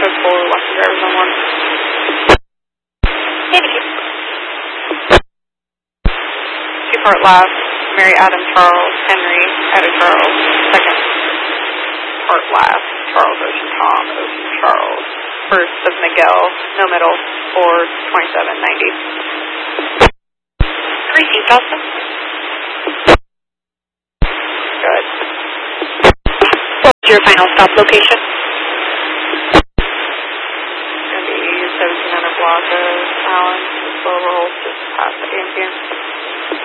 of 4, watching drivers on 1. Thank you. 2 part last, Mary Adam Charles, Henry Adam Charles, 2nd part last, Charles Ocean Tom, Ocean Charles, 1st of Miguel, no middle, for 2790. Received, Austin. Good. What's your final stop location? It's going to be 1700 block of Allen, slow rolls just past the AMPM.